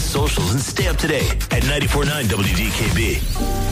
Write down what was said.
socials and stay up to date at 94.9 WDKB.